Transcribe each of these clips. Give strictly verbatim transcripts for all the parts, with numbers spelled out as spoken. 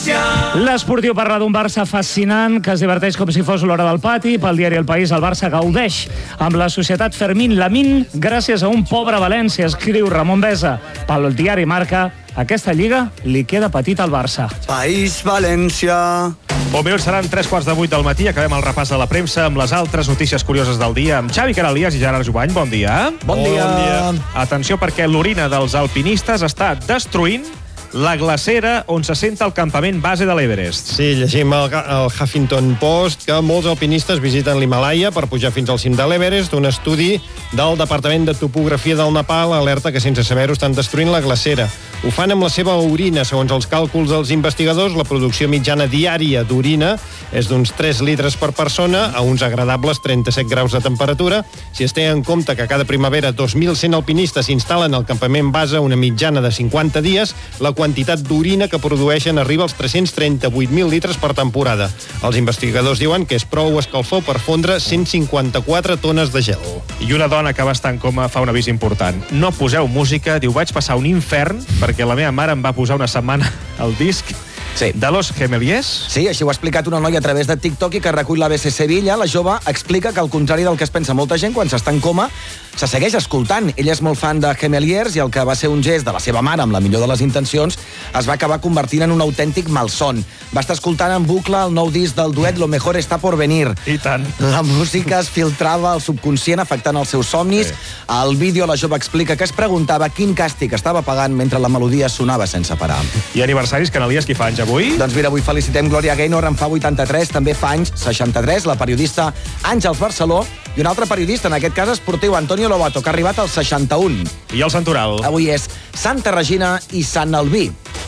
València. L'esportiu parla d'un Barça fascinant que es diverteix com si fos l'hora del pati. Pel diari El País, el Barça gaudeix amb la societat Fermín Lamín gràcies a un pobre València, escriu Ramon Besa. Pel diari Marca, aquesta lliga li queda petita al Barça. País València. Bon minuts, seran tres quarts de vuit del matí. Acabem el repàs de la premsa amb les altres notícies curioses del dia amb Xavi Canalias i Gerard Jubany. Bon dia. Bon dia. Bon dia. Atenció, perquè l'orina dels alpinistes està destruint la glacera on s'assenta el campament base de l'Everest. Sí, llegim al, al Huffington Post que molts alpinistes visiten l'Himalaya per pujar fins al cim de l'Everest. Un estudi del Departament de Topografia del Nepal alerta que sense saber-ho estan destruint la glacera. Ho fan amb la seva orina. Segons els càlculs dels investigadors, la producció mitjana diària d'orina és d'uns tres litres per persona a uns agradables trenta-set graus de temperatura. Si es té en compte que cada primavera dos mil cent alpinistes s'instal·len al campament base una mitjana de cinquanta dies, la quantitat d'orina que produeixen arriba als tres-cents trenta-vuit mil litres per temporada. Els investigadors diuen que és prou escalfor per fondre cent cinquanta-quatre tones de gel. I una dona que va estar en coma fa un avís important. No poseu música, diu, vaig passar un infern perquè la meva mare em va posar una setmana el disc Sí. de Los Gemeliers. Sí, així ho ha explicat una noia a través de TikTok i que recull l'A B C Sevilla. La jove explica que, al contrari del que es pensa molta gent, quan s'està en coma, se segueix escoltant. Ella és molt fan de Gemeliers i el que va ser un gest de la seva mare, amb la millor de les intencions, es va acabar convertint en un autèntic malson. Va estar escoltant en bucle el nou disc del duet Lo Mejor Está Por Venir. I tant. La música es filtrava al subconscient afectant els seus somnis. Sí. Al vídeo la jove explica que es preguntava quin càstig estava pagant mentre la melodia sonava sense parar. I aniversaris, Canalias, qui fa anys avui? Doncs mira, avui felicitem Gloria Gaynor, en fa vuitanta-tres, també fa anys seixanta-tres, la periodista Àngels Barceló, i un altre periodista, en aquest cas esportiu, Antonio Lobato, que ha arribat als seixanta-un. I el Santoral? Avui és Santa Regina i Sant Albí.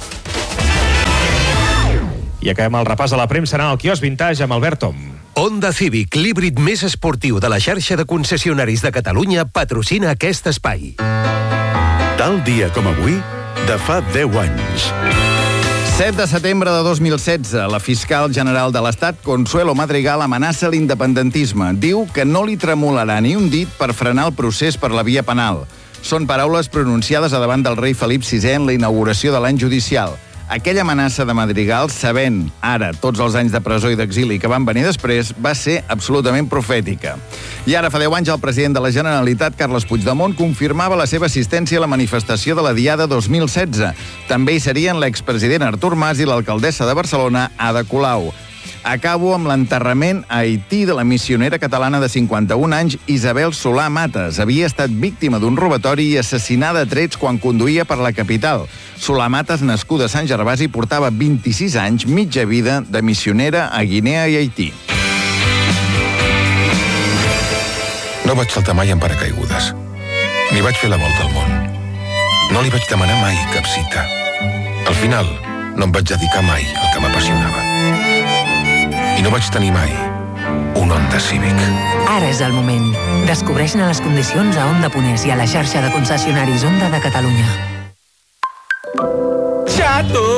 I acabem el repàs de la premsa anant al quiosc Vintage amb Albert Tom. Honda Civic, l'híbrid més esportiu de la xarxa de concessionaris de Catalunya, patrocina aquest espai. Tal dia com avui, de fa deu anys. set de setembre de dos mil setze, la fiscal general de l'Estat, Consuelo Madrigal, amenaça l'independentisme. Diu que no li tremolarà ni un dit per frenar el procés per la via penal. Són paraules pronunciades a davant del rei Felip sisè en la inauguració de l'any judicial. Aquella amenaça de Madrigal, sabent ara tots els anys de presó i d'exili que van venir després, va ser absolutament profètica. I ara, fa deu anys, el president de la Generalitat, Carles Puigdemont, confirmava la seva assistència a la manifestació de la Diada dos mil setze. També hi serien l'expresident Artur Mas i l'alcaldessa de Barcelona, Ada Colau. Acabo amb l'enterrament a Haití de la missionera catalana de cinquanta-un anys, Isabel Solà Mates. Havia estat víctima d'un robatori i assassinada a trets quan conduïa per la capital. Solà Mates, nascuda a Sant Gervasi, portava vint-i-sis anys, mitja vida, de missionera a Guinea i Haití. No vaig saltar mai en paracaigudes. Ni vaig fer la volta al món. No li vaig demanar mai cap cita. Al final, no em vaig dedicar mai al que m'apassionava. I no vaig tenir mai un Honda Civic. Ara és el moment. Descobreix-ne les condicions a Honda Ponés i a la xarxa de concessionaris Honda de Catalunya. Xato!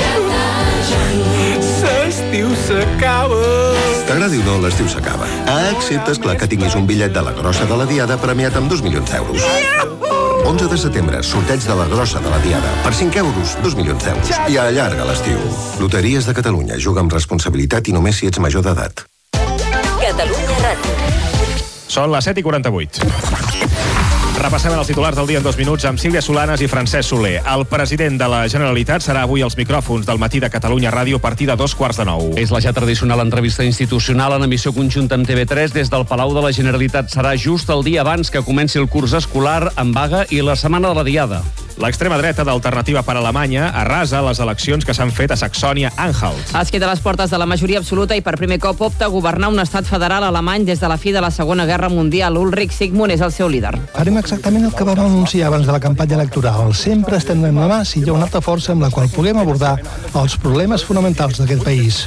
L'estiu s'acaba! T'agradi o no, l'estiu s'acaba. Ah, excepte, esclar, que tinguis un bitllet de la grossa de la Diada premiat amb dos milions d'euros. onze de setembre, sorteig de la grossa de la Diada. Per cinc euros, dos milions d'euros. I allarga l'estiu. Loteries de Catalunya. Juga amb responsabilitat i només si ets major d'edat. Catalunya Ràdio. Són les set i quaranta-vuit. Repassem els titulars del dia en dos minuts amb Sílvia Solanes i Francesc Soler. El president de la Generalitat serà avui als micròfons del matí de Catalunya Ràdio a partir de dos quarts de nou. És la ja tradicional entrevista institucional en emissió conjunta amb T V tres des del Palau de la Generalitat. Serà just el dia abans que comenci el curs escolar en vaga i la setmana de la Diada. L'extrema dreta d'Alternativa per Alemanya arrasa les eleccions que s'han fet a Saxònia-Anhalt. Es queda a les portes de la majoria absoluta i per primer cop opta a governar un estat federal alemany des de la fi de la Segona Guerra Mundial. Ulrich Sigmund és el seu líder. Farem exactament el que vam anunciar abans de la campanya electoral. Sempre estem en la mà si hi ha una altra força amb la qual puguem abordar els problemes fonamentals d'aquest país.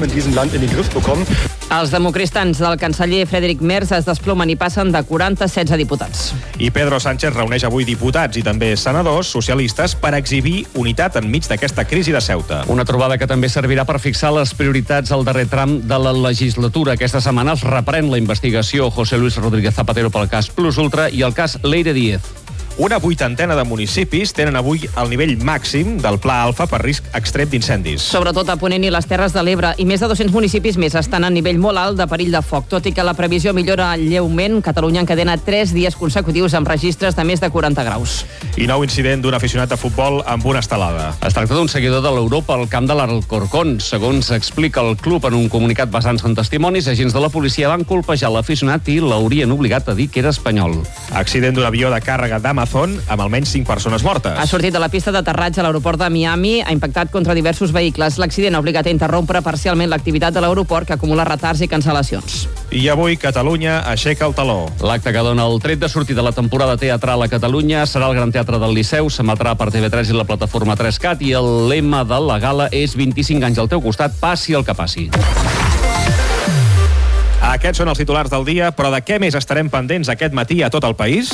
Els democristans del canceller Friedrich Merz es desplomen i passen de quaranta a setze diputats. I Pedro Sánchez reuneix avui diputats i també senadors socialistes per exhibir unitat enmig d'aquesta crisi de Ceuta. Una trobada que també servirà per fixar les prioritats al darrer tram de la legislatura. Aquesta setmana es reprèn la investigació José Luis Rodríguez Zapatero pel cas Plus Ultra i el cas Leire Díez. Una vuitantena de municipis tenen avui el nivell màxim del Pla Alfa per risc extrem d'incendis. Sobretot a Ponent i les Terres de l'Ebre, i més de dos-cents municipis més estan a nivell molt alt de perill de foc. Tot i que la previsió millora lleument, Catalunya encadena tres dies consecutius amb registres de més de quaranta graus. I nou incident d'un aficionat de futbol amb una estelada. Es tracta d'un seguidor de l'Europa al camp de l'Alcorcón. Segons explica el club en un comunicat basant-se en testimonis, agents de la policia van colpejar l'aficionat i l'haurien obligat a dir que era espanyol. Accident d'un avió de càrrega d'Amazon amb almenys cinc persones mortes. Ha sortit de la pista d'aterratge a l'aeroport de Miami, ha impactat contra diversos vehicles. L'accident ha obligat a interrompre parcialment l'activitat de l'aeroport, que acumula retards i cancel·lacions. I avui Catalunya aixeca el taló. L'acte que dona el tret de sortida de la temporada teatral a Catalunya serà al Gran Teatre del Liceu, s'emetrà per T V tres i la plataforma tres cat, i el lema de la gala és vint-i-cinc anys al teu costat, passi el que passi. Aquests són els titulars del dia, però de què més estarem pendents aquest matí a tot el país?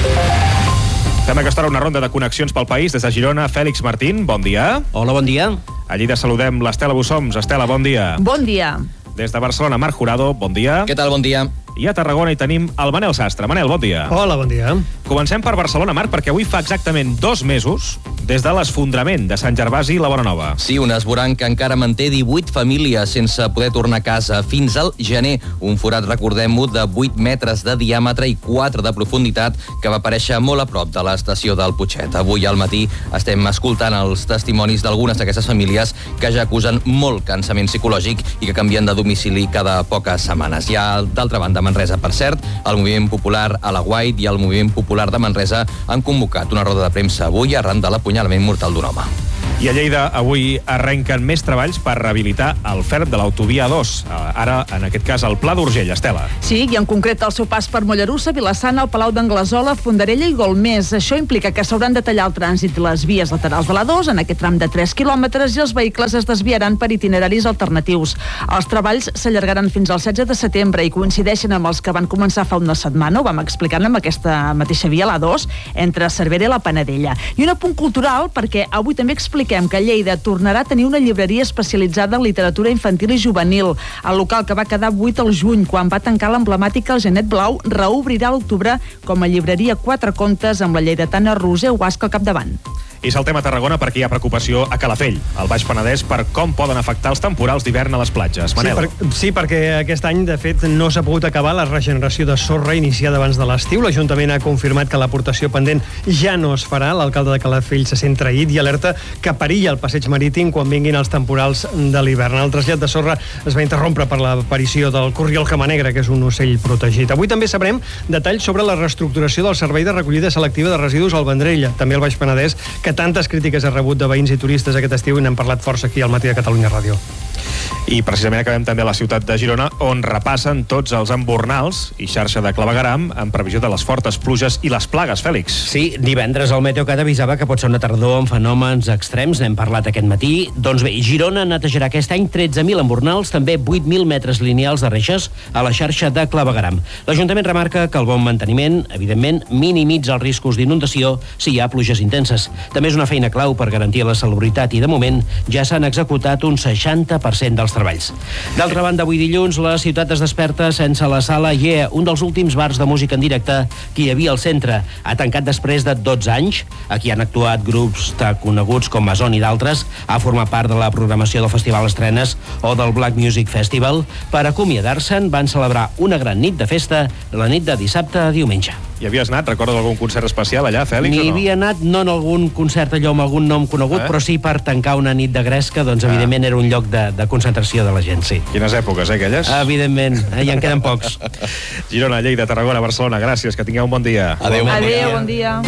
Fem aquesta hora una ronda de connexions pel país. Des de Girona, Fèlix Martín, bon dia. Hola, bon dia. A Lleida saludem l'Estela Bussoms. Estela, bon dia. Bon dia. Des de Barcelona, Marc Jurado, bon dia. Què tal, bon dia. I a Tarragona hi tenim el Manel Sastre. Manel, bon dia. Hola, bon dia. Comencem per Barcelona, Marc, perquè avui fa exactament dos mesos des de l'esfondrament de Sant Gervasi i la Bonanova. Sí, un esborrany que encara manté divuit famílies sense poder tornar a casa fins al gener. Un forat, recordem-ho, de vuit metres de diàmetre i quatre de profunditat que va aparèixer molt a prop de l'estació del Putxet. Avui al matí estem escoltant els testimonis d'algunes d'aquestes famílies que ja acusen molt cansament psicològic i que canvien de domicili cada poques setmanes. Hi ha, d'altra banda, Manresa, per cert, el Moviment Popular a la Guait i el Moviment Popular de Manresa han convocat una roda de premsa avui arran de l'apunyalament mortal d'un home. I a Lleida avui arrenquen més treballs per rehabilitar el ferm de l'autovia A dos. Ara, en aquest cas, el Pla d'Urgell. Estela. Sí, i en concret el seu pas per Mollerussa, Vilassana, el Palau d'Anglesola, Fondarella i Golmés. Això implica que s'hauran de tallar el trànsit i les vies laterals de l'A dos en aquest tram de tres quilòmetres i els vehicles es desviaran per itineraris alternatius. Els treballs s'allargaran fins al setze de setembre i coincideixen amb els que van començar fa una setmana, ho vam explicar amb aquesta mateixa via, l'A dos, entre Cervera i la Panadella. I un apunt cultural, perquè avui també expliquem que Lleida tornarà a tenir una llibreria especialitzada en literatura infantil i juvenil. El local, que va quedar buit al juny, quan va tancar l'emblemàtica El Genet Blau, reobrirà a l'octubre com a llibreria Quatre Contes amb la lleidatana Roser Huasca al capdavant. I saltem a Tarragona perquè hi ha preocupació a Calafell, al Baix Penedès, per com poden afectar els temporals d'hivern a les platges. Manel. Sí, per, sí, perquè aquest any, de fet, no s'ha pogut acabar la regeneració de sorra iniciada abans de l'estiu. L'Ajuntament ha confirmat que l'aportació pendent ja no es farà. L'alcalde de Calafell se sent traït i alerta que perilla el passeig marítim quan vinguin els temporals de l'hivern. El trasllat de sorra es va interrompre per l'aparició del corriol camanegre, que és un ocell protegit. Avui també sabrem detalls sobre la reestructuració del servei de recollida selectiva de residus al Vendrell, també al Baix Penedès, que que tantes crítiques ha rebut de veïns i turistes aquest estiu i n'hem parlat força aquí al Matí de Catalunya Ràdio. I precisament acabem també a la ciutat de Girona, on repassen tots els embornals i xarxa de clavegueram en previsió de les fortes pluges i les plagues, Fèlix. Sí, divendres el Meteocat avisava que pot ser una tardor amb fenòmens extrems, n'hem parlat aquest matí. Doncs bé, Girona netejarà aquest any tretze mil embornals, també vuit mil metres lineals de reixes a la xarxa de clavegueram. L'Ajuntament remarca que el bon manteniment, evidentment, minimitza els riscos d'inundació si hi ha pluges intenses. També és una feina clau per garantir la salubritat i, de moment, ja s'han executat un seixanta per cent dels treballs. D'altra banda, avui dilluns, la ciutat es desperta sense la sala Yeah, un dels últims bars de música en directe que hi havia al centre. Ha tancat després de dotze anys. Aquí han actuat grups tan coneguts com Mason i d'altres. Ha format part de la programació del Festival Estrenes o del Black Music Festival. Per acomiadar-se'n, van celebrar una gran nit de festa la nit de dissabte a diumenge. Hi havies anat? Recordes algun concert especial allà, Fèlix, N'hi o no? havia anat, no en algun concert allò amb algun nom conegut, Eh? però sí per tancar una nit de gresca, doncs Ah. evidentment era un lloc de, de concentració de la gent, sí. Quines èpoques, eh, aquelles? Evidentment, eh, ja en queden pocs. Girona, Lleida, Tarragona, Barcelona, gràcies, que tingueu un bon dia. Adéu, bon Adéu, bon dia.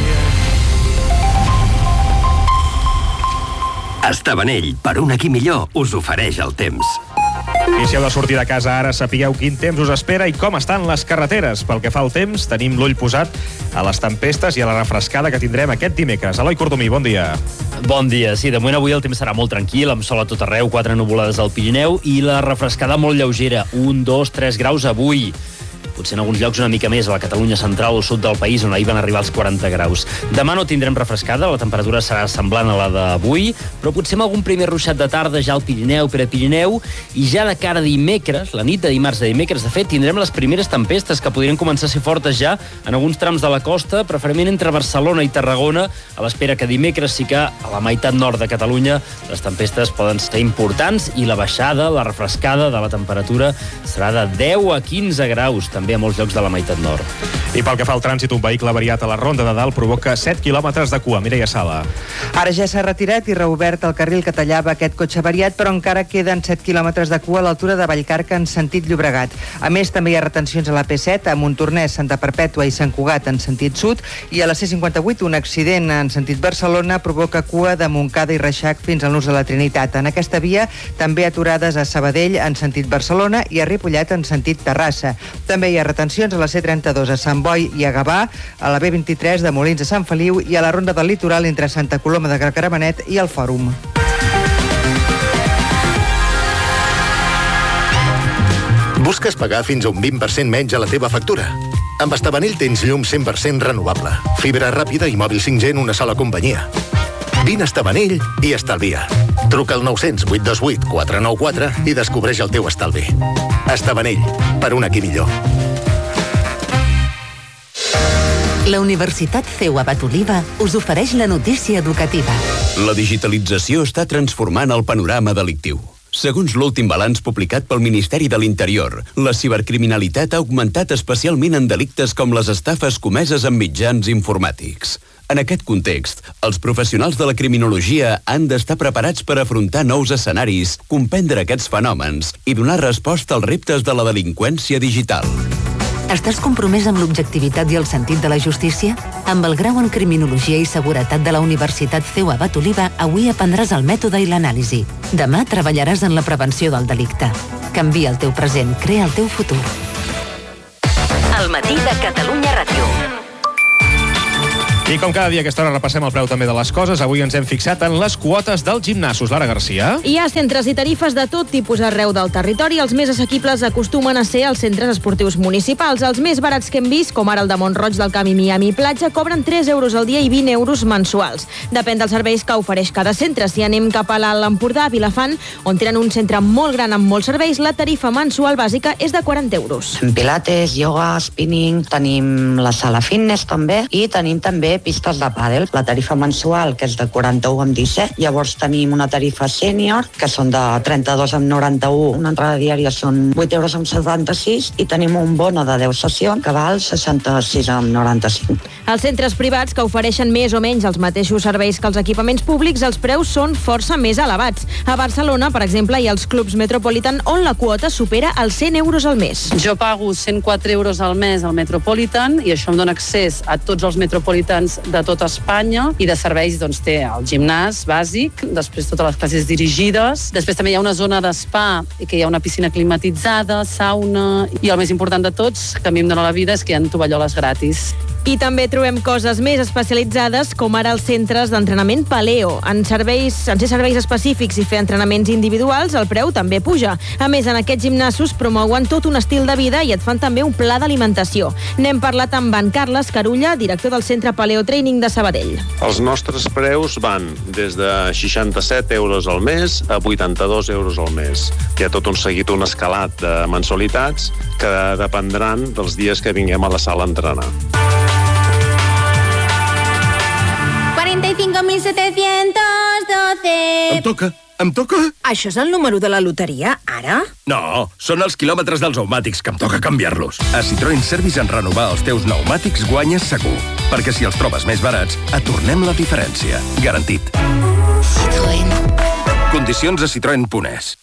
Estabanell, per un aquí millor, us ofereix el temps. I si heu de sortir de casa ara, sapigueu quin temps us espera i com estan les carreteres. Pel que fa al temps, tenim l'ull posat a les tempestes i a la refrescada que tindrem aquest dimecres. Eloi Cordomí, bon dia. Bon dia. Sí, de moment avui el temps serà molt tranquil, amb sol a tot arreu, quatre nuvolades al Pirineu i la refrescada molt lleugera, un, dos, tres graus avui. potser en alguns llocs una mica més, a la Catalunya central o sud del país, on ahir van arribar als quaranta graus. Demà no tindrem refrescada, la temperatura serà semblant a la d'avui, però potser amb algun primer ruixat de tarda ja al Pirineu, Prepirineu, i ja de cara a dimecres, la nit de dimarts a dimecres, de fet, tindrem les primeres tempestes que podrien començar a ser fortes ja en alguns trams de la costa, preferentment entre Barcelona i Tarragona, a l'espera que dimecres sí que a la meitat nord de Catalunya les tempestes poden ser importants i la baixada, la refrescada de la temperatura serà de deu a quinze graus, també a molts llocs de la meitat nord. I pel que fa al trànsit, un vehicle avariat a la Ronda de Dalt provoca set quilòmetres de cua. Mireia Sala. Ara ja s'ha retirat i reobert el carril que tallava aquest cotxe avariat, però encara queden set quilòmetres de cua a l'altura de Vallcarca en sentit Llobregat. A més, també hi ha retencions a la P set, a Montornès, Santa Perpètua i Sant Cugat en sentit sud, i a la C cinquanta-vuit un accident en sentit Barcelona provoca cua de Montcada i Reixac fins al Nus de la Trinitat. En aquesta via també aturades a Sabadell en sentit Barcelona i a Ripollet en sentit Terrassa. També hi ha retencions a la C trenta-dos a Sant Boi i a Gavà, a la B vint-i-tres de Molins a Sant Feliu i a la Ronda del Litoral entre Santa Coloma de Gramenet i el Fòrum. Busques pagar fins a un vint per cent menys a la teva factura? Amb Estabanell tens llum cent per cent renovable, fibra ràpida i mòbil cinc G en una sola companyia. Vine a Estabanell i estalvia. Truca al nou cents, vuit dos vuit, quatre nou quatre i descobreix el teu estalvi. Estabanell, per un aquí millor. La Universitat C E U Abat Oliva us ofereix la notícia educativa. La digitalització està transformant el panorama delictiu. Segons l'últim balanç publicat pel Ministeri de l'Interior, la cibercriminalitat ha augmentat especialment en delictes com les estafes comeses amb mitjans informàtics. En aquest context, els professionals de la criminologia han d'estar preparats per afrontar nous escenaris, comprendre aquests fenòmens i donar resposta als reptes de la delinqüència digital. Estàs compromès amb l'objectivitat i el sentit de la justícia? Amb el grau en Criminologia i Seguretat de la Universitat C E U Abat Oliva, avui aprendràs el mètode i l'anàlisi. Demà treballaràs en la prevenció del delicte. Canvia el teu present, crea el teu futur. El matí de Catalunya Ràdio. I com cada dia a aquesta hora repassem el preu també de les coses, avui ens hem fixat en les quotes dels gimnasos. Lara Garcia. Hi ha centres i tarifes de tot tipus arreu del territori. Els més assequibles acostumen a ser els centres esportius municipals. Els més barats que hem vist, com ara el de Mont-roig del Camp i Miami Platja, cobren tres euros al dia i vint euros mensuals. Depèn dels serveis que ofereix cada centre. Si anem cap a l'Alt Empordà, a Vilafant, on tenen un centre molt gran amb molts serveis, la tarifa mensual bàsica és de quaranta euros. Pilates, yoga, spinning, tenim la sala fitness també i tenim també pistes de pàdel. La tarifa mensual, que és de quaranta-u amb disset, llavors tenim una tarifa sènior, que són de trenta-dos amb noranta-u, una entrada diària són vuit euros amb setanta-sis i tenim un bono de deu sessions que val seixanta-sis amb noranta-cinc. Els centres privats que ofereixen més o menys els mateixos serveis que els equipaments públics, els preus són força més elevats. A Barcelona, per exemple, hi ha els clubs Metropolitan on la quota supera els cent euros al mes. Jo pago cent quatre euros al mes al Metropolitan i això em dona accés a tots els metropolitans de tota Espanya i de serveis doncs, té el gimnàs bàsic, després totes les classes dirigides, després també hi ha una zona d'espa que hi ha una piscina climatitzada, sauna i el més important de tots, que a mi em dona la vida, és que hi ha tovalloles gratis. I també trobem coses més especialitzades, com ara els centres d'entrenament Paleo. En serveis, en ser serveis específics i fer entrenaments individuals, el preu també puja. A més, en aquests gimnasos promouen tot un estil de vida i et fan també un pla d'alimentació. N'hem parlat amb en Carles Carulla, director del Centre Paleo Training de Sabadell. Els nostres preus van des de seixanta-set euros al mes a vuitanta-dos euros al mes. Hi ha tot un seguit, un escalat de mensualitats que dependran dels dies que vinguem a la sala a entrenar. cuarenta y cinco mil setecientos doce. Em toca, em toca. Això és el número de la loteria, ara? No, són els quilòmetres dels pneumàtics, que em toca canviar-los. A Citroën Service en renovar els teus pneumàtics guanyes segur. Perquè si els trobes més barats, et tornem la diferència. Garantit. Citroën. Condicions a citroen punt es.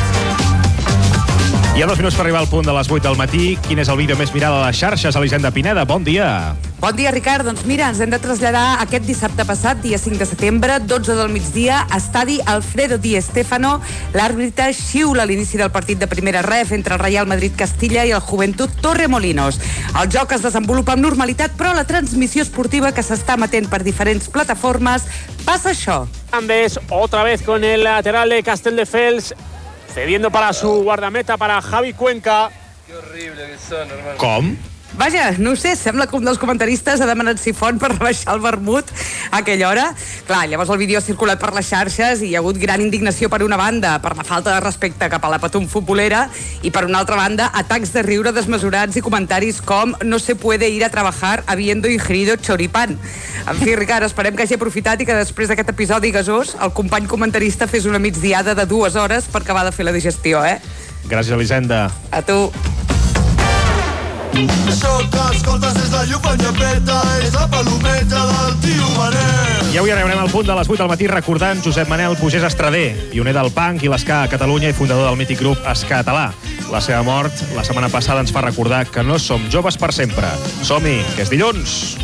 I a dos minuts per arribar al punt de les vuit del matí, quin és el vídeo més viral a les xarxes? Elisenda Pineda, bon dia. Bon dia, Ricard. Doncs mira, ens hem de traslladar aquest dissabte passat, dia cinc de setembre, dotze del migdia, estadi Alfredo Di Stéfano. L'àrbitre xiula a l'inici del partit de primera ref entre el Real Madrid Castilla i el Juventud Torremolinos. El joc es desenvolupa amb normalitat, però la transmissió esportiva que s'està emetent per diferents plataformes passa això. Andes, otra vez con el lateral de Castelldefels, cediendo para su guardameta, para Javi Cuenca. Com? Vaja, no ho sé, sembla que un dels comentaristes ha demanat sifon per rebaixar el vermut a aquella hora. Clar, llavors el vídeo ha circulat per les xarxes i hi ha hagut gran indignació per una banda, per la falta de respecte cap a la patum futbolera, i per una altra banda, atacs de riure desmesurats i comentaris com no se puede ir a trabajar habiendo ingerido choripán. En fi, Ricard, esperem que hagi aprofitat i que després d'aquest episodi gasós el company comentarista fes una migdiada de dues hores per acabar de fer la digestió, eh? Gràcies, Elisenda. A tu. Això que escoltes és la llupanyapeta, és la palometa del tio Manel. I avui arribarem al punt de les vuit del matí recordant Josep Manel Pugès Estrader, pioner del punk i l'esca a Catalunya i fundador del mític grup Ska Català. La seva mort la setmana passada ens fa recordar que no som joves per sempre. Som-hi, que és dilluns.